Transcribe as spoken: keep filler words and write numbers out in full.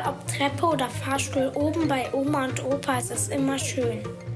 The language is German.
ob Treppe oder Fahrstuhl, oben bei Oma und Opa ist es immer schön.